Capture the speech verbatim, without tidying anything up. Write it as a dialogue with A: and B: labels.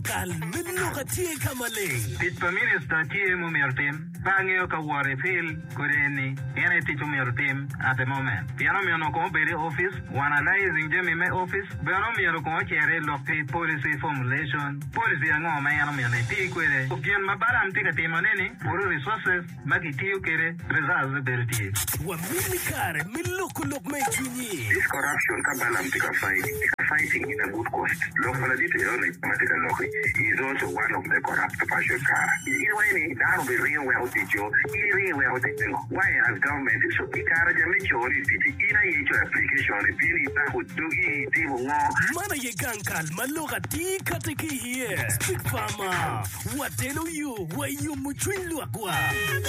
A: Kalmino katie kamale.
B: Pitpa minister tie mumirtim. Bangyo ka wari fil kureni. Yene tichu mirtim at the moment. Piano mi ono ko beri office. Analyzing jemi me office. Piano mi ono ko chere lokti policy formulation. Policy ango me ano mi ono ti kwere. Ukian mabaram tika timaneni. Puro resources. Maki tiyo kere. Results berti.
A: Wa mimi kare miloko lok me chunyi.
C: This corruption kabalam tika fighting. Tika fighting in a good cost. Lokala dito yun tika loki. He is also one of the corrupt passion car. Anyway, that will be real well teach you. Real well teach you. Why has government so ikara jame chori titi ina yecho application pili ta hudugi tibo ngo.
A: Mana ye gankal maloka tika tiki here. Speak farmer. What tell you? Why you muchwin luakwa?